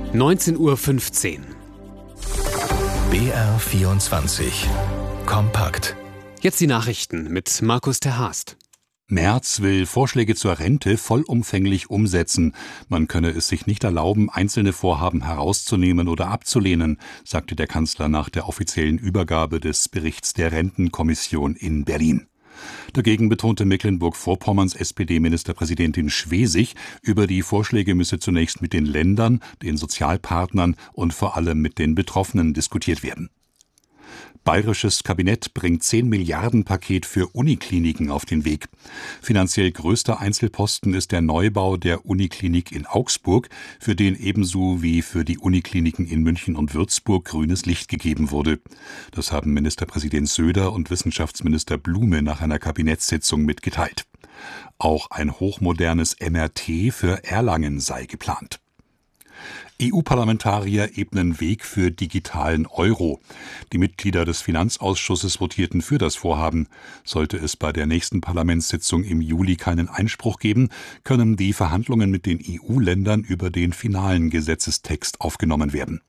19:15 Uhr. BR24 Kompakt. Jetzt die Nachrichten mit Markus ter Haast. Merz will Vorschläge zur Rente vollumfänglich umsetzen. Man könne es sich nicht erlauben, einzelne Vorhaben herauszunehmen oder abzulehnen, sagte der Kanzler nach der offiziellen Übergabe des Berichts der Rentenkommission in Berlin. Dagegen betonte Mecklenburg-Vorpommerns SPD-Ministerpräsidentin Schwesig, über die Vorschläge müsse zunächst mit den Ländern, den Sozialpartnern und vor allem mit den Betroffenen diskutiert werden. Bayerisches Kabinett bringt 10 Milliarden Paket für Unikliniken auf den Weg. Finanziell größter Einzelposten ist der Neubau der Uniklinik in Augsburg, für den ebenso wie für die Unikliniken in München und Würzburg grünes Licht gegeben wurde. Das haben Ministerpräsident Söder und Wissenschaftsminister Blume nach einer Kabinettssitzung mitgeteilt. Auch ein hochmodernes MRT für Erlangen sei geplant. EU-Parlamentarier ebnen Weg für digitalen Euro. Die Mitglieder des Finanzausschusses votierten für das Vorhaben. Sollte es bei der nächsten Parlamentssitzung im Juli keinen Einspruch geben, können die Verhandlungen mit den EU-Ländern über den finalen Gesetzestext aufgenommen werden.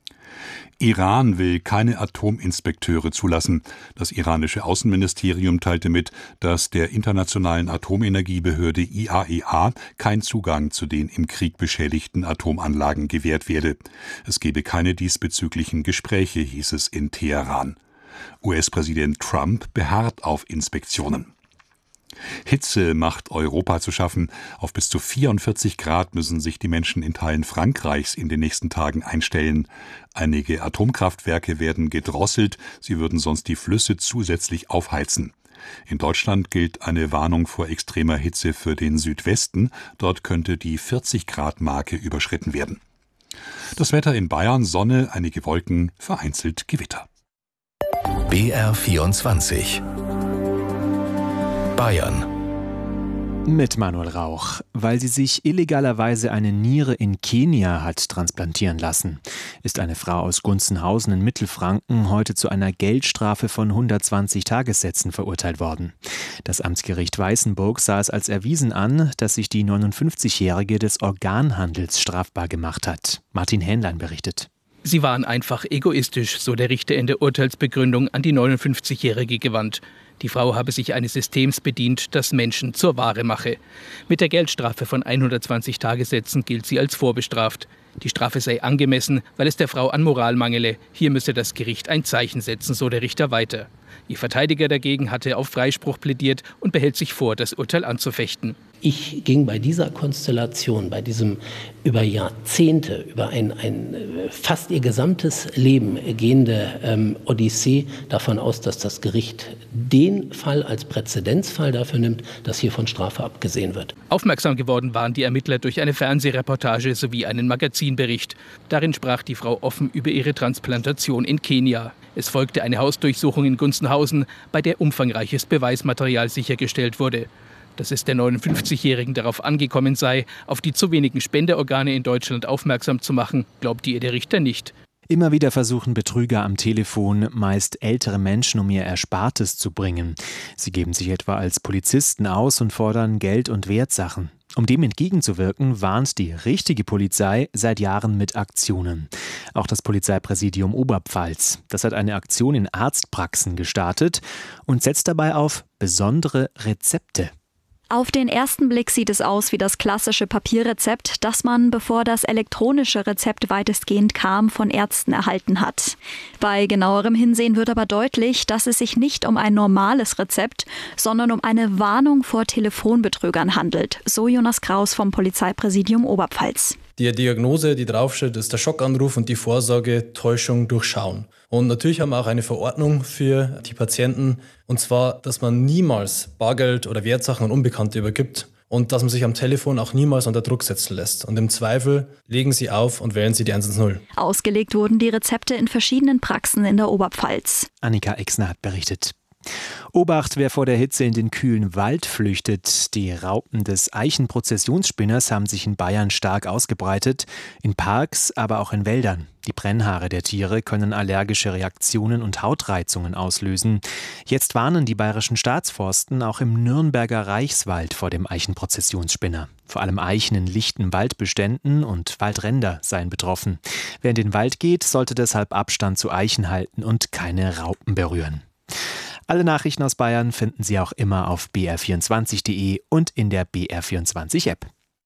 Iran will keine Atominspekteure zulassen. Das iranische Außenministerium teilte mit, dass der internationalen Atomenergiebehörde IAEA kein Zugang zu den im Krieg beschädigten Atomanlagen gewährt werde. Es gebe keine diesbezüglichen Gespräche, hieß es in Teheran. US-Präsident Trump beharrt auf Inspektionen. Hitze macht Europa zu schaffen. Auf bis zu 44 Grad müssen sich die Menschen in Teilen Frankreichs in den nächsten Tagen einstellen. Einige Atomkraftwerke werden gedrosselt, sie würden sonst die Flüsse zusätzlich aufheizen. In Deutschland gilt eine Warnung vor extremer Hitze für den Südwesten. Dort könnte die 40-Grad-Marke überschritten werden. Das Wetter in Bayern: Sonne, einige Wolken, vereinzelt Gewitter. BR24 Bayern. Mit Manuel Rauch, weil sie sich illegalerweise eine Niere in Kenia hat transplantieren lassen, ist eine Frau aus Gunzenhausen in Mittelfranken heute zu einer Geldstrafe von 120 Tagessätzen verurteilt worden. Das Amtsgericht Weißenburg sah es als erwiesen an, dass sich die 59-Jährige des Organhandels strafbar gemacht hat. Martin Hähnlein berichtet. Sie waren einfach egoistisch, so der Richter in der Urteilsbegründung an die 59-Jährige gewandt. Die Frau habe sich eines Systems bedient, das Menschen zur Ware mache. Mit der Geldstrafe von 120 Tagessätzen gilt sie als vorbestraft. Die Strafe sei angemessen, weil es der Frau an Moral mangele. Hier müsse das Gericht ein Zeichen setzen, so der Richter weiter. Ihr Verteidiger dagegen hatte auf Freispruch plädiert und behält sich vor, das Urteil anzufechten. Ich ging bei dieser Konstellation, bei diesem über Jahrzehnte, über ein fast ihr gesamtes Leben gehende Odyssee davon aus, dass das Gericht den Fall als Präzedenzfall dafür nimmt, dass hier von Strafe abgesehen wird. Aufmerksam geworden waren die Ermittler durch eine Fernsehreportage sowie einen Magazinbericht. Darin sprach die Frau offen über ihre Transplantation in Kenia. Es folgte eine Hausdurchsuchung in Gunzenhausen, bei der umfangreiches Beweismaterial sichergestellt wurde. Dass es der 59-Jährigen darauf angekommen sei, auf die zu wenigen Spenderorgane in Deutschland aufmerksam zu machen, glaubte ihr der Richter nicht. Immer wieder versuchen Betrüger am Telefon, meist ältere Menschen, um ihr Erspartes zu bringen. Sie geben sich etwa als Polizisten aus und fordern Geld und Wertsachen. Um dem entgegenzuwirken, warnt die richtige Polizei seit Jahren mit Aktionen. Auch das Polizeipräsidium Oberpfalz. Das hat eine Aktion in Arztpraxen gestartet und setzt dabei auf besondere Rezepte. Auf den ersten Blick sieht es aus wie das klassische Papierrezept, das man, bevor das elektronische Rezept weitestgehend kam, von Ärzten erhalten hat. Bei genauerem Hinsehen wird aber deutlich, dass es sich nicht um ein normales Rezept, sondern um eine Warnung vor Telefonbetrügern handelt, so Jonas Kraus vom Polizeipräsidium Oberpfalz. Die Diagnose, die draufsteht, ist der Schockanruf und die Vorsorge Täuschung durchschauen. Und natürlich haben wir auch eine Verordnung für die Patienten, und zwar, dass man niemals Bargeld oder Wertsachen an Unbekannte übergibt und dass man sich am Telefon auch niemals unter Druck setzen lässt. Und im Zweifel legen Sie auf und wählen Sie die 110. Ausgelegt wurden die Rezepte in verschiedenen Praxen in der Oberpfalz. Annika Exner hat berichtet. Obacht, wer vor der Hitze in den kühlen Wald flüchtet. Die Raupen des Eichenprozessionsspinners haben sich in Bayern stark ausgebreitet, in Parks, aber auch in Wäldern. Die Brennhaare der Tiere können allergische Reaktionen und Hautreizungen auslösen. Jetzt warnen die bayerischen Staatsforsten auch im Nürnberger Reichswald vor dem Eichenprozessionsspinner. Vor allem Eichen in lichten Waldbeständen und Waldränder seien betroffen. Wer in den Wald geht, sollte deshalb Abstand zu Eichen halten und keine Raupen berühren. Alle Nachrichten aus Bayern finden Sie auch immer auf br24.de und in der BR24-App.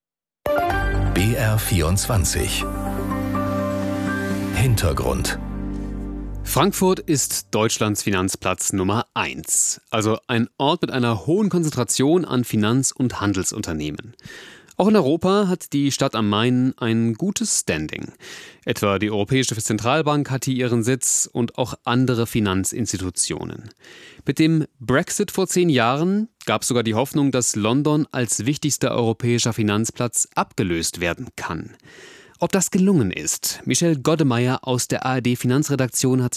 BR24 Hintergrund. Frankfurt ist Deutschlands Finanzplatz Nummer 1, also ein Ort mit einer hohen Konzentration an Finanz- und Handelsunternehmen. Auch in Europa hat die Stadt am Main ein gutes Standing. Etwa die Europäische Zentralbank hat hier ihren Sitz und auch andere Finanzinstitutionen. Mit dem Brexit vor 10 Jahren gab es sogar die Hoffnung, dass London als wichtigster europäischer Finanzplatz abgelöst werden kann. Ob das gelungen ist? Michelle Goddemeyer aus der ARD-Finanzredaktion hat